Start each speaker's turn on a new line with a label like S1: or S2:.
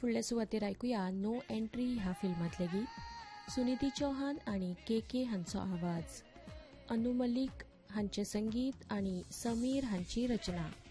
S1: फुडल्या सुवातेर ऐकूया नो एंट्री ह्या फिल्मातले गीत. सुनिधी चौहान आणि के हांचो आवाज, अनु मलिक हांचे संगीत आणि समीर हांची रचना.